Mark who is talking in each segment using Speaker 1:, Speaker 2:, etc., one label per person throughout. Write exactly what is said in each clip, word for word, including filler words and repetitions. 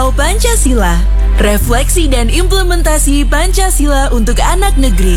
Speaker 1: Kilau Pancasila, refleksi dan implementasi Pancasila untuk anak negeri.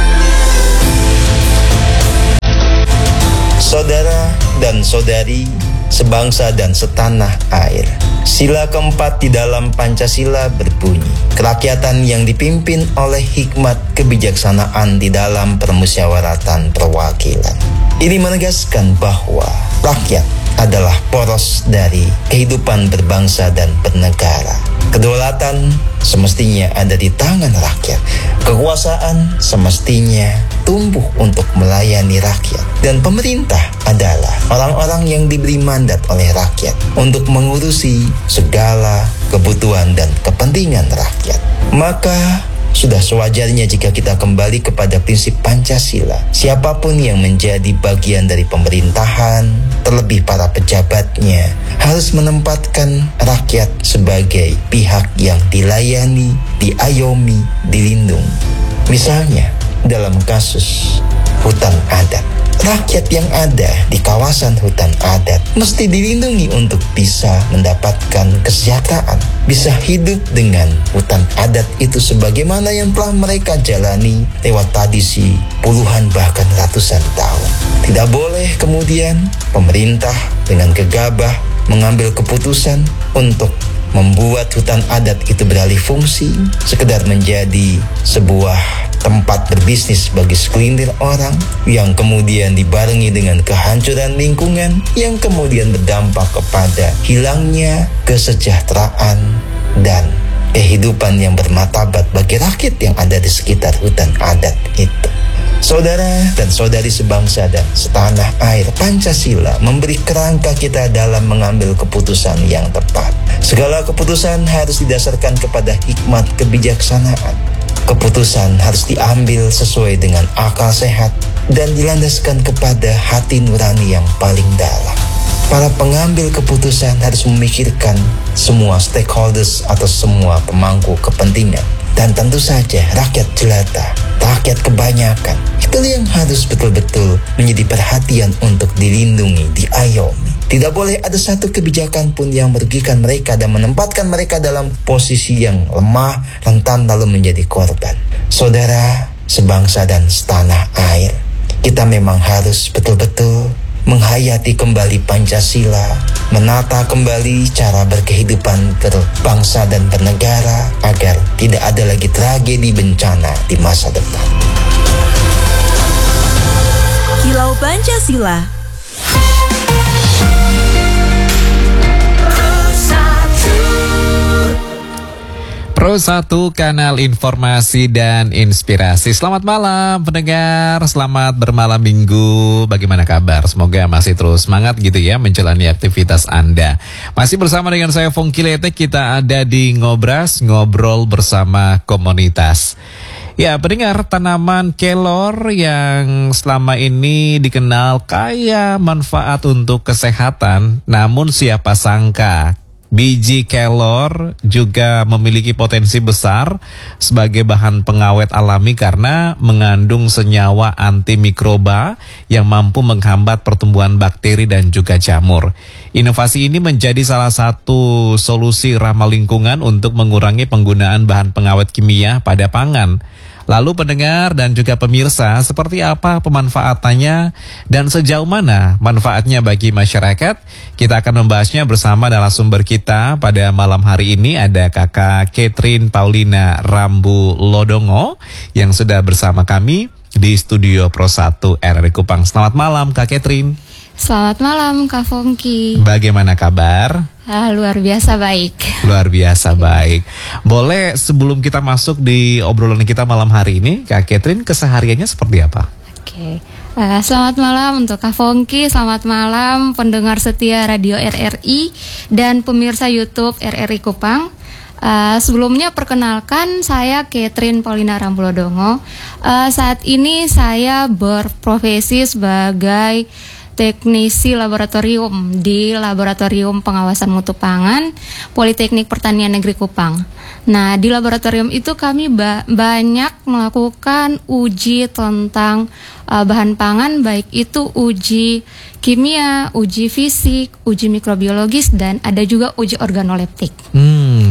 Speaker 2: Saudara dan saudari, sebangsa dan setanah air. Sila keempat di dalam Pancasila berbunyi, kerakyatan yang dipimpin oleh hikmat kebijaksanaan di dalam permusyawaratan perwakilan. Ini menegaskan bahwa rakyat adalah poros dari kehidupan berbangsa dan bernegara. Kedaulatan semestinya ada di tangan rakyat. Kekuasaan semestinya tumbuh untuk melayani rakyat. Dan pemerintah adalah orang-orang yang diberi mandat oleh rakyat untuk mengurusi segala kebutuhan dan kepentingan rakyat. Maka sudah sewajarnya jika kita kembali kepada prinsip Pancasila. Siapapun yang menjadi bagian dari pemerintahan, terlebih para pejabatnya, harus menempatkan rakyat sebagai pihak yang dilayani, diayomi, dilindungi. Misalnya, dalam kasus hutan adat, rakyat yang ada di kawasan hutan adat mesti dilindungi untuk bisa mendapatkan kesejahteraan, bisa hidup dengan hutan adat itu sebagaimana yang telah mereka jalani lewat tradisi puluhan bahkan ratusan tahun. Tidak boleh kemudian pemerintah dengan gegabah mengambil keputusan untuk membuat hutan adat itu beralih fungsi, sekedar menjadi sebuah tempat berbisnis bagi segelintir orang, yang kemudian dibarengi dengan kehancuran lingkungan, yang kemudian berdampak kepada hilangnya kesejahteraan dan kehidupan yang bermartabat bagi rakyat yang ada di sekitar hutan adat itu. Saudara dan saudari sebangsa dan setanah air, Pancasila memberi kerangka kita dalam mengambil keputusan yang tepat. Segala keputusan harus didasarkan kepada hikmat kebijaksanaan. Keputusan harus diambil sesuai dengan akal sehat dan dilandaskan kepada hati nurani yang paling dalam. Para pengambil keputusan harus memikirkan semua stakeholders atau semua pemangku kepentingan. Dan tentu saja rakyat jelata, rakyat kebanyakan, itu yang harus betul-betul menjadi perhatian untuk dilindungi, diayomi. Tidak boleh ada satu kebijakan pun yang merugikan mereka dan menempatkan mereka dalam posisi yang lemah, rentan lalu menjadi korban. Saudara, sebangsa dan setanah air, kita memang harus betul-betul menghayati kembali Pancasila, menata kembali cara berkehidupan berbangsa dan bernegara agar tidak ada lagi tragedi bencana di masa depan.
Speaker 1: Kilau Pancasila.
Speaker 3: Pro satu, kanal informasi dan inspirasi. Selamat malam pendengar, selamat bermalam minggu. Bagaimana kabar? Semoga masih terus semangat gitu ya menjalani aktivitas Anda. Masih bersama dengan saya Fongki Letek, kita ada di Ngobras, ngobrol bersama komunitas. Ya, pendengar, tanaman kelor yang selama ini dikenal kaya manfaat untuk kesehatan, namun siapa sangka biji kelor juga memiliki potensi besar sebagai bahan pengawet alami karena mengandung senyawa antimikroba yang mampu menghambat pertumbuhan bakteri dan juga jamur. Inovasi ini menjadi salah satu solusi ramah lingkungan untuk mengurangi penggunaan bahan pengawet kimia pada pangan. Lalu pendengar dan juga pemirsa, seperti apa pemanfaatannya dan sejauh mana manfaatnya bagi masyarakat? Kita akan membahasnya bersama narasumber kita pada malam hari ini. Ada Kakak Catherine Paulina Rambu Lodongo yang sudah bersama kami di studio Pro satu R R I Kupang. Selamat malam Kak Catherine.
Speaker 4: Selamat malam Kak Fongki.
Speaker 3: Bagaimana kabar?
Speaker 4: Ah, luar biasa baik.
Speaker 3: Luar biasa baik. Boleh sebelum kita masuk di obrolan kita malam hari ini, Kak Catherine kesehariannya seperti apa?
Speaker 4: Oke, uh, selamat malam untuk Kak Fongki, selamat malam pendengar setia Radio R R I dan pemirsa YouTube R R I Kupang. Uh, sebelumnya perkenalkan, saya Catherine Paulina Rambu Lodongo. Uh, saat ini saya berprofesi sebagai teknisi laboratorium di Laboratorium Pengawasan Mutu Pangan Politeknik Pertanian Negeri Kupang. Nah, di laboratorium itu kami ba- banyak melakukan uji tentang uh, bahan pangan, baik itu uji kimia, uji fisik, uji mikrobiologis, dan ada juga uji organoleptik.
Speaker 3: Hmm,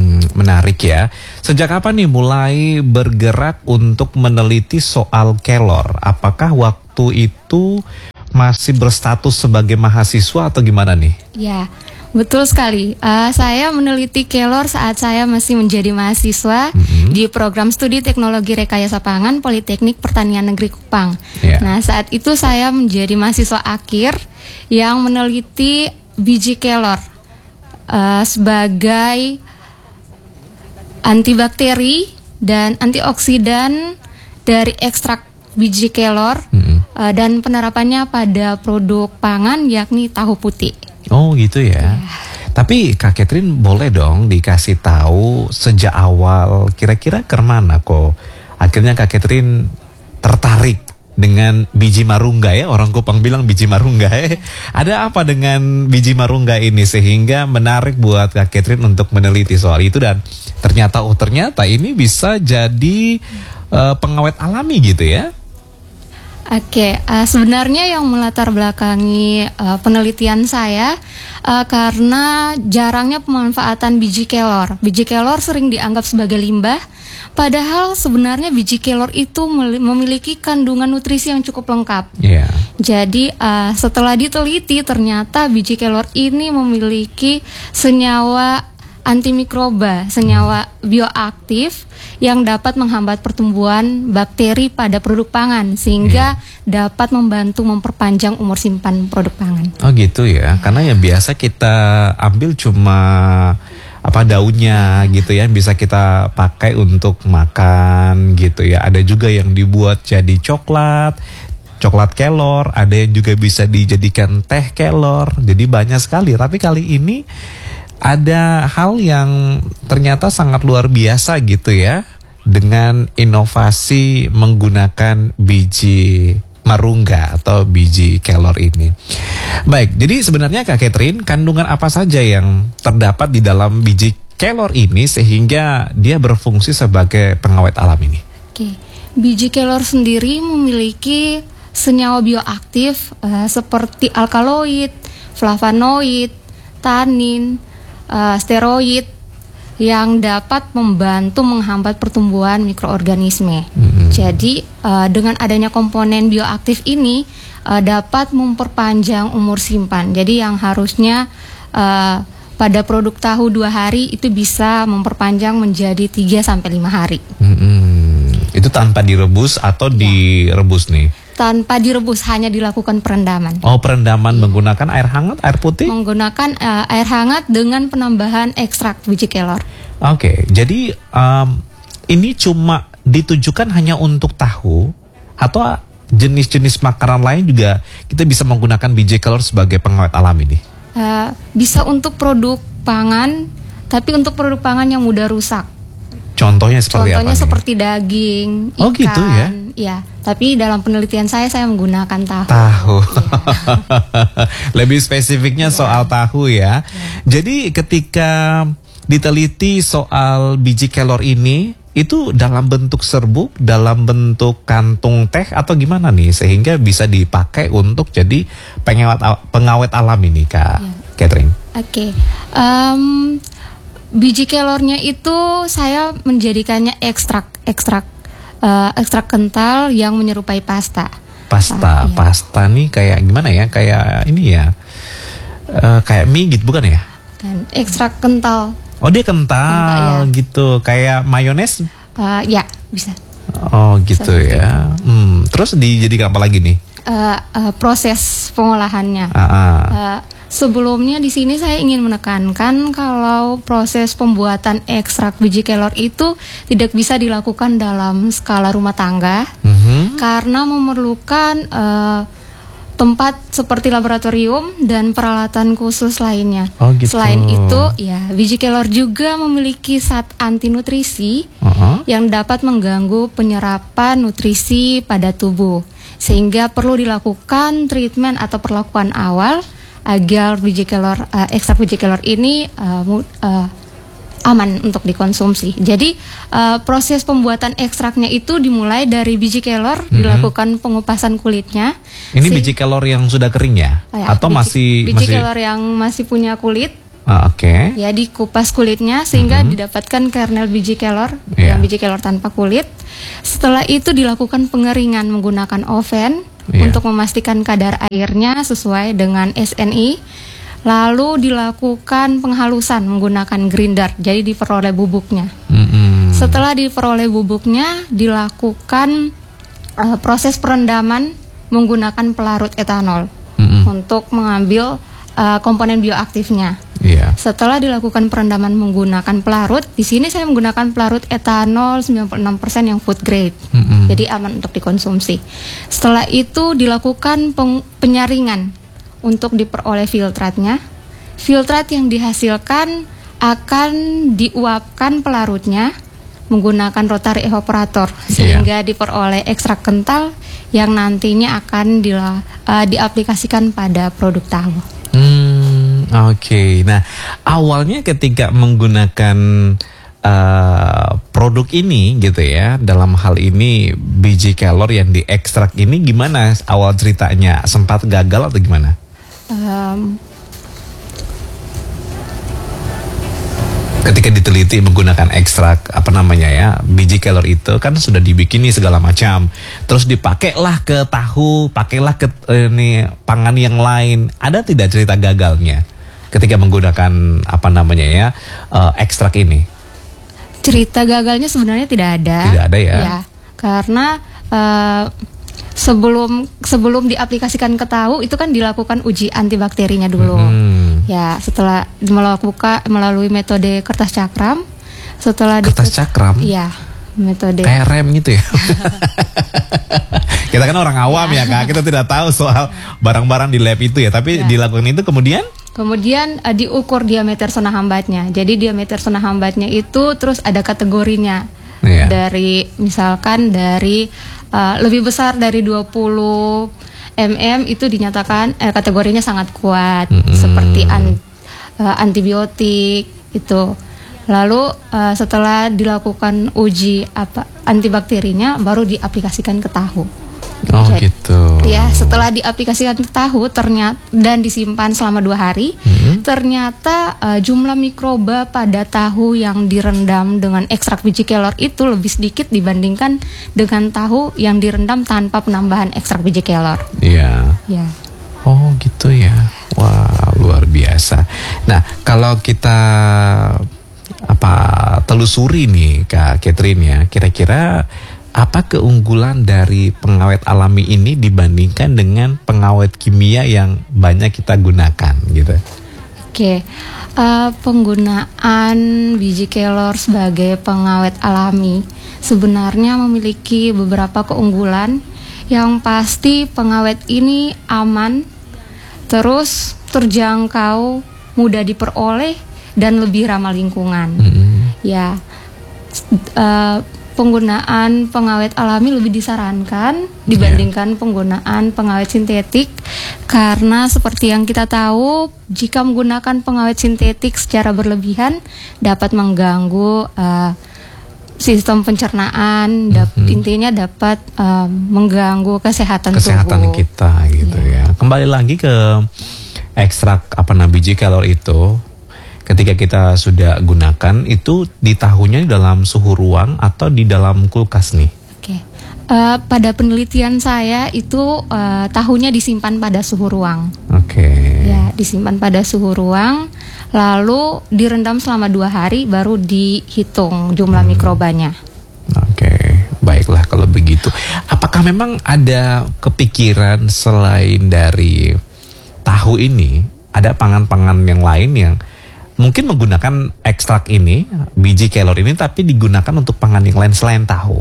Speaker 3: menarik ya. Sejak kapan nih mulai bergerak untuk meneliti soal kelor? Apakah waktu itu masih berstatus sebagai mahasiswa atau gimana nih?
Speaker 4: Ya, betul sekali. Uh, saya meneliti kelor saat saya masih menjadi mahasiswa mm-hmm. di program studi teknologi rekayasa pangan Politeknik Pertanian Negeri Kupang. Yeah. Nah, saat itu saya menjadi mahasiswa akhir yang meneliti biji kelor uh, sebagai antibakteri dan antioksidan dari ekstrak biji kelor mm-hmm. uh, dan penerapannya pada produk pangan yakni tahu putih.
Speaker 3: Oh gitu ya. Yeah. Tapi Kak Catherine boleh dong dikasih tahu sejak awal kira-kira kemana kok akhirnya Kak Catherine tertarik dengan biji marungga ya, orang Kupang bilang biji marungga ya. Ada apa dengan biji marungga ini sehingga menarik buat Kak Catherine untuk meneliti soal itu dan ternyata oh ternyata ini bisa jadi uh, pengawet alami gitu ya.
Speaker 4: Oke, uh, sebenarnya yang melatar belakangi uh, penelitian saya uh, karena jarangnya pemanfaatan biji kelor. Biji kelor sering dianggap sebagai limbah, padahal sebenarnya biji kelor itu memiliki kandungan nutrisi yang cukup lengkap. Yeah. Jadi uh, setelah diteliti ternyata biji kelor ini memiliki senyawa antimikroba, senyawa bioaktif yang dapat menghambat pertumbuhan bakteri pada produk pangan sehingga yeah. dapat membantu memperpanjang umur simpan produk pangan.
Speaker 3: Oh gitu ya, karena yang biasa kita ambil cuma apa daunnya gitu ya, bisa kita pakai untuk makan gitu ya. Ada juga yang dibuat jadi coklat, coklat kelor, ada yang juga bisa dijadikan teh kelor. Jadi banyak sekali, tapi kali ini ada hal yang ternyata sangat luar biasa gitu ya, dengan inovasi menggunakan biji marungga atau biji kelor ini. Baik, jadi sebenarnya Kak Catherine, kandungan apa saja yang terdapat di dalam biji kelor ini sehingga dia berfungsi sebagai pengawet alam ini?
Speaker 4: Oke, biji kelor sendiri memiliki senyawa bioaktif uh, seperti alkaloid, flavonoid, tanin, Uh, steroid yang dapat membantu menghambat pertumbuhan mikroorganisme. Mm-hmm. Jadi uh, dengan adanya komponen bioaktif ini uh, dapat memperpanjang umur simpan. Jadi yang harusnya uh, pada produk tahu dua hari itu bisa memperpanjang menjadi tiga sampai lima hari.
Speaker 3: Mm-hmm. Itu tanpa direbus atau ya. direbus nih?
Speaker 4: Tanpa direbus, hanya dilakukan perendaman.
Speaker 3: Oh, perendaman hmm. menggunakan air hangat, air putih?
Speaker 4: Menggunakan uh, air hangat dengan penambahan ekstrak biji kelor.
Speaker 3: Oke, okay, jadi um, ini cuma ditujukan hanya untuk tahu atau jenis-jenis makanan lain juga kita bisa menggunakan biji kelor sebagai pengawet alam ini?
Speaker 4: Uh, bisa untuk produk pangan, tapi untuk produk pangan yang mudah rusak.
Speaker 3: Contohnya seperti
Speaker 4: Contohnya
Speaker 3: apa? Contohnya
Speaker 4: seperti daging, ikan.
Speaker 3: Oh gitu ya?
Speaker 4: Ya, tapi dalam penelitian saya saya menggunakan tahu.
Speaker 3: Tahu. Ya. Lebih spesifiknya ya. soal tahu ya. ya. Jadi ketika diteliti soal biji kelor ini, itu dalam bentuk serbuk, dalam bentuk kantung teh atau gimana nih sehingga bisa dipakai untuk jadi pengawet pengawet alam ini, Kak ya. Catherine?
Speaker 4: Oke. Okay. Um, Biji kelornya itu saya menjadikannya ekstrak, ekstrak, uh, ekstrak kental yang menyerupai pasta.
Speaker 3: Pasta, uh, iya. pasta nih kayak gimana ya? Kayak ini ya, uh, kayak mie gitu bukan ya?
Speaker 4: Kan ekstrak kental.
Speaker 3: Oh dia kental, kental ya. gitu, kayak mayones?
Speaker 4: Uh, ya bisa.
Speaker 3: Oh gitu Seperti ya. Hmm, terus dijadikan apa lagi nih?
Speaker 4: Uh, uh, proses pengolahannya.
Speaker 3: Uh, uh.
Speaker 4: Uh, Sebelumnya di sini saya ingin menekankan kalau proses pembuatan ekstrak biji kelor itu tidak bisa dilakukan dalam skala rumah tangga mm-hmm. karena memerlukan uh, tempat seperti laboratorium dan peralatan khusus lainnya.
Speaker 3: Oh, gitu.
Speaker 4: Selain itu, ya biji kelor juga memiliki zat anti nutrisi uh-huh. yang dapat mengganggu penyerapan nutrisi pada tubuh, sehingga perlu dilakukan treatment atau perlakuan awal agar biji kelor, uh, ekstrak biji kelor ini uh, uh, aman untuk dikonsumsi. Jadi uh, proses pembuatan ekstraknya itu dimulai dari biji kelor, mm-hmm. dilakukan pengupasan kulitnya.
Speaker 3: Ini si- biji kelor yang sudah kering ya?
Speaker 4: Oh ya,
Speaker 3: Atau
Speaker 4: biji,
Speaker 3: masih
Speaker 4: biji
Speaker 3: masih
Speaker 4: kelor yang masih punya kulit
Speaker 3: Ah, Oke. Okay.
Speaker 4: Ya, dikupas kulitnya sehingga
Speaker 3: Mm-hmm.
Speaker 4: didapatkan kernel biji kelor,
Speaker 3: Yeah.
Speaker 4: yang biji kelor tanpa kulit. Setelah itu dilakukan pengeringan menggunakan oven
Speaker 3: Yeah.
Speaker 4: untuk memastikan kadar airnya sesuai dengan S N I. Lalu dilakukan penghalusan menggunakan grinder, jadi diperoleh bubuknya.
Speaker 3: Mm-mm.
Speaker 4: Setelah diperoleh bubuknya, dilakukan uh, proses perendaman menggunakan pelarut etanol
Speaker 3: Mm-mm.
Speaker 4: untuk mengambil uh, komponen bioaktifnya.
Speaker 3: Iya.
Speaker 4: Setelah dilakukan perendaman menggunakan pelarut, di sini saya menggunakan pelarut etanol sembilan puluh enam persen yang food grade,
Speaker 3: Mm-mm.
Speaker 4: jadi aman untuk dikonsumsi. Setelah itu dilakukan peng- penyaringan untuk diperoleh filtratnya. Filtrat yang dihasilkan akan diuapkan pelarutnya menggunakan rotary evaporator sehingga diperoleh ekstrak kental yang nantinya akan dila- uh, diaplikasikan pada produk tahu.
Speaker 3: Hmm, oke. Okay. Nah, awalnya ketika menggunakan uh, produk ini gitu ya, dalam hal ini biji kelor yang diekstrak ini gimana awal ceritanya? Sempat gagal atau gimana?
Speaker 4: Um,
Speaker 3: Ketika diteliti menggunakan ekstrak apa namanya ya, biji kelor itu kan sudah dibikin nih segala macam, terus dipakailah ke tahu, pakailah ke eh, nih pangan yang lain. Ada tidak cerita gagalnya ketika menggunakan apa namanya ya uh, ekstrak ini?
Speaker 4: cerita gagalnya sebenarnya tidak ada.
Speaker 3: Tidak ada ya?
Speaker 4: Ya, karena uh, sebelum sebelum diaplikasikan ke tahu itu kan dilakukan uji antibakterinya dulu.
Speaker 3: Hmm.
Speaker 4: Ya, setelah melakukan melalui metode kertas cakram, setelah
Speaker 3: Kertas
Speaker 4: di-
Speaker 3: cakram?
Speaker 4: Iya, metode.
Speaker 3: Kayak rem gitu ya. Kita kan orang awam ya Kak, kita tidak tahu soal barang-barang di lab itu ya, tapi
Speaker 4: Ya.
Speaker 3: dilakukan itu kemudian
Speaker 4: Kemudian uh, diukur diameter zona hambatnya. Jadi diameter zona hambatnya itu terus ada kategorinya.
Speaker 3: Iya.
Speaker 4: Dari misalkan dari uh, lebih besar dari dua puluh milimeter itu dinyatakan eh, kategorinya sangat kuat,
Speaker 3: Mm-mm.
Speaker 4: seperti an, uh, antibiotik itu. Lalu uh, setelah dilakukan uji apa antibakterinya baru diaplikasikan ke tahu.
Speaker 3: oh
Speaker 4: Jadi-
Speaker 3: gitu.
Speaker 4: Ya, setelah diaplikasikan ke tahu ternyata dan disimpan selama dua hari,
Speaker 3: Hmm.
Speaker 4: ternyata uh, jumlah mikroba pada tahu yang direndam dengan ekstrak biji kelor itu lebih sedikit dibandingkan dengan tahu yang direndam tanpa penambahan ekstrak biji kelor.
Speaker 3: Iya.
Speaker 4: Ya.
Speaker 3: Oh gitu ya. Wah, luar biasa. Nah, kalau kita apa telusuri nih Kak Catherine ya, kira-kira apa keunggulan dari pengawet alami ini dibandingkan dengan pengawet kimia yang banyak kita gunakan gitu?
Speaker 4: Oke, uh, penggunaan biji kelor sebagai pengawet alami sebenarnya memiliki beberapa keunggulan. Yang pasti pengawet ini aman, terus terjangkau, mudah diperoleh, dan lebih ramah lingkungan.
Speaker 3: Mm-mm.
Speaker 4: Ya, uh, penggunaan pengawet alami lebih disarankan dibandingkan penggunaan pengawet sintetik karena seperti yang kita tahu jika menggunakan pengawet sintetik secara berlebihan dapat mengganggu uh, sistem pencernaan, dap-
Speaker 3: Mhm.
Speaker 4: intinya dapat uh, mengganggu kesehatan,
Speaker 3: Kesehatan
Speaker 4: tubuh.
Speaker 3: kita gitu ya. Kembali lagi ke ekstrak apa namanya biji kelor itu. Ketika kita sudah gunakan itu di tahunya di dalam suhu ruang atau di dalam kulkas nih?
Speaker 4: Oke, Uh, pada penelitian saya itu uh, tahunya disimpan pada suhu ruang.
Speaker 3: Oke.
Speaker 4: Ya, disimpan pada suhu ruang, lalu direndam selama dua hari, baru dihitung jumlah mikrobanya.
Speaker 3: Oke, baiklah kalau begitu. Apakah memang ada kepikiran selain dari tahu ini, ada pangan-pangan yang lain yang mungkin menggunakan ekstrak ini, biji kelor ini, tapi digunakan untuk pangan yang lain selain tahu?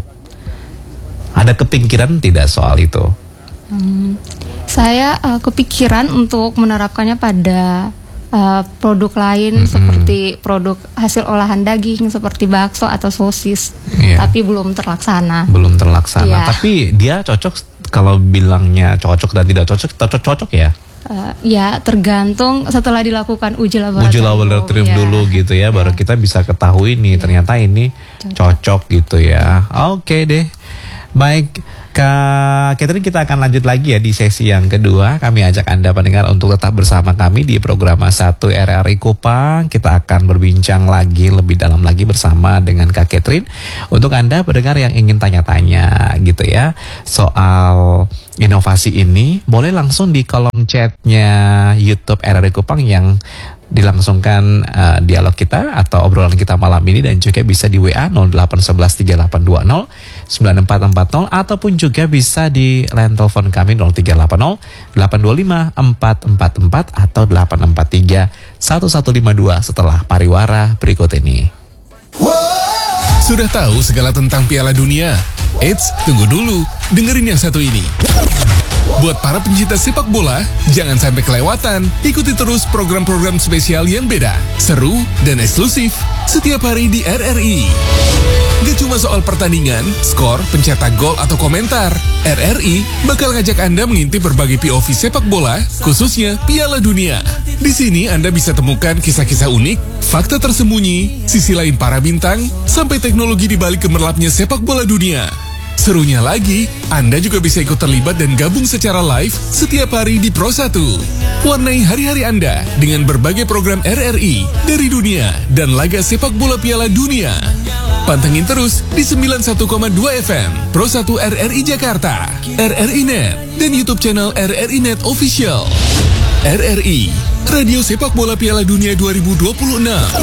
Speaker 3: Ada kepikiran tidak soal itu?
Speaker 4: Hmm, saya uh, kepikiran untuk menerapkannya pada uh, produk lain
Speaker 3: Mm-mm.
Speaker 4: seperti produk hasil olahan daging seperti bakso atau sosis,
Speaker 3: Iya.
Speaker 4: tapi belum terlaksana.
Speaker 3: Belum terlaksana.
Speaker 4: Iya.
Speaker 3: Tapi dia cocok, kalau bilangnya cocok dan tidak cocok, cocok, cocok ya?
Speaker 4: Uh, ya tergantung setelah dilakukan uji laboratorium.
Speaker 3: Uji laboratorium
Speaker 4: ya.
Speaker 3: dulu gitu ya, baru kita bisa ketahui nih ternyata ini cocok gitu ya. Oke deh. Baik, Kak Catherine, kita akan lanjut lagi ya di sesi yang kedua. Kami ajak Anda pendengar untuk tetap bersama kami di program satu R R I Kupang. Kita akan berbincang lagi lebih dalam lagi bersama dengan Kak Catherine. Untuk Anda pendengar yang ingin tanya-tanya gitu ya soal inovasi ini, boleh langsung di kolom chatnya YouTube R R I Kupang yang dilangsungkan uh, dialog kita atau obrolan kita malam ini, dan juga bisa di W A nol delapan satu satu tiga delapan dua nol sembilan empat empat nol ataupun juga bisa di line telepon kami nol tiga delapan nol delapan dua lima empat empat empat atau delapan empat tiga satu satu lima dua setelah pariwara berikut ini.
Speaker 5: Sudah tahu segala tentang Piala Dunia? Eits, tunggu dulu, dengerin yang satu ini. Buat para pencinta sepak bola, jangan sampai kelewatan. Ikuti terus program-program spesial yang beda, seru, dan eksklusif setiap hari di R R I. Gak cuma soal pertandingan, skor, pencetak gol, atau komentar. R R I bakal ngajak Anda mengintip berbagai P O V sepak bola, khususnya Piala Dunia. Di sini Anda bisa temukan kisah-kisah unik, fakta tersembunyi, sisi lain para bintang, sampai teknologi di balik gemerlapnya sepak bola dunia. Serunya lagi, Anda juga bisa ikut terlibat dan gabung secara live setiap hari di Pro satu. Warnai hari-hari Anda dengan berbagai program R R I dari dunia dan laga sepak bola Piala Dunia. Pantengin terus di sembilan puluh satu koma dua F M Pro satu R R I Jakarta, R R I Net, dan YouTube channel R R I Net Official. R R I, Radio Sepak Bola Piala Dunia dua ribu dua puluh enam.